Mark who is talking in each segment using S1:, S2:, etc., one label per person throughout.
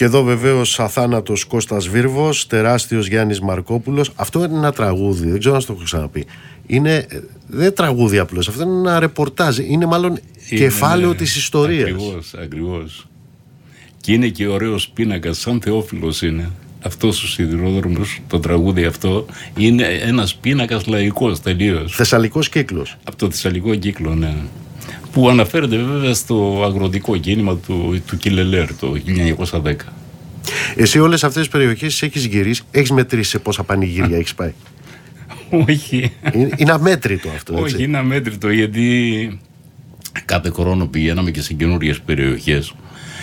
S1: Και εδώ βεβαίως αθάνατος Κώστας Βίρβος, τεράστιος Γιάννης Μαρκόπουλος. Αυτό είναι ένα τραγούδι, δεν ξέρω αν το έχω ξαναπεί. Δεν τραγούδι απλώς, αυτό είναι ένα ρεπορτάζ. Είναι μάλλον κεφάλαιο της ιστορίας.
S2: Ακριβώς. Και είναι και ωραίος πίνακας, σαν Θεόφιλος είναι. Αυτός ο σιδηρόδρομος, το τραγούδι αυτό, είναι ένας πίνακας λαϊκός τελείως.
S1: Θεσσαλικός κύκλος.
S2: Από το Θεσσαλικό κύκλο, ναι. Που αναφέρεται βέβαια στο αγροτικό κίνημα του Κιλελέρ το 1910.
S1: Εσύ όλες αυτές τις περιοχές έχεις γυρίσει, έχεις μετρήσει σε πόσα πανηγύρια έχεις πάει?
S2: Όχι.
S1: Είναι αμέτρητο αυτό, έτσι.
S2: Όχι, είναι αμέτρητο, γιατί κάθε χρόνο πηγαίναμε και σε καινούριες περιοχές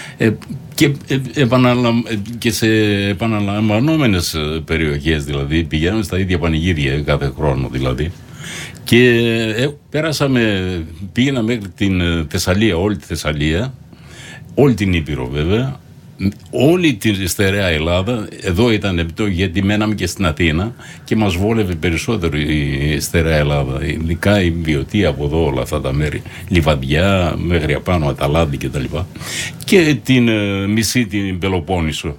S2: και σε επαναλαμβανόμενες περιοχές, δηλαδή πηγαίναμε στα ίδια πανηγύρια κάθε χρόνο δηλαδή. Και πήγαινα μέχρι την Θεσσαλία, όλη τη Θεσσαλία, όλη την Ήπειρο βέβαια, όλη τη στερεά Ελλάδα. Εδώ ήταν, γιατί μέναμε και στην Αθήνα και μας βόλευε περισσότερο η στερεά Ελλάδα, ειδικά η Βιωτία από εδώ, όλα αυτά τα μέρη, Λιβαδιά μέχρι απάνω, Αταλάντη κτλ. Και την μισή την Πελοπόννησο.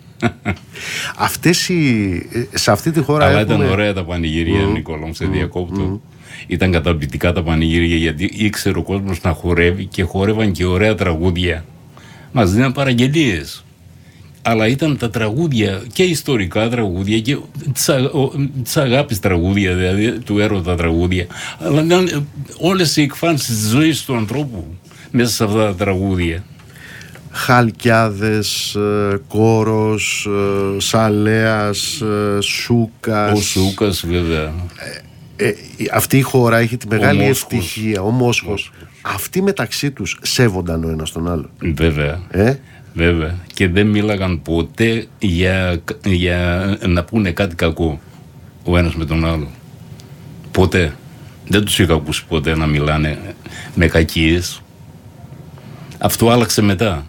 S1: Σε αυτή τη χώρα
S2: αλλά ήταν ωραία τα πανηγύρια, Νικόλα μου, σε διακόπτω. Ήταν καταπληκτικά τα πανηγύρια, γιατί ήξερε ο κόσμος να χορεύει και χορεύαν και ωραία τραγούδια. Μας δίναν παραγγελίες. Αλλά ήταν τα τραγούδια και ιστορικά τραγούδια και της αγάπης τραγούδια, δηλαδή του έρωτα τραγούδια. Αλλά ήταν όλες οι εκφάνσεις της ζωής του ανθρώπου μέσα σε αυτά τα τραγούδια.
S1: Χαλκιάδες, Κόρος, Σαλέας, Σούκας.
S2: Ο Σούκας βέβαια.
S1: Αυτή η χώρα έχει τη μεγάλη ευτυχία, ο Μόσχος. Αυτοί μεταξύ τους σέβονταν ο ένας τον άλλο.
S2: Βέβαια. Βέβαια. Και δεν μίλαγαν ποτέ για να πούνε κάτι κακό ο ένας με τον άλλο. Ποτέ. Δεν τους είχα ακούσει ποτέ να μιλάνε με κακίες. Αυτό άλλαξε μετά.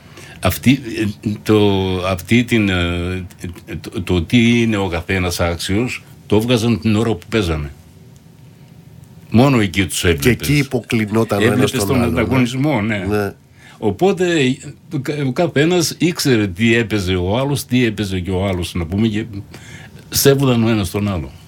S2: Το τι είναι ο καθένας άξιος το έβγαζαν την ώρα που παίζανε. Μόνο εκεί τους έβλεπες.
S1: Και εκεί υποκλεινόταν ο ένας τον άλλο.
S2: Στον ανταγωνισμό, ναι. Οπότε ο καθένας ήξερε τι έπαιζε ο άλλος, τι έπαιζε και ο άλλος, να πούμε, και σέβονταν ο ένας τον άλλο.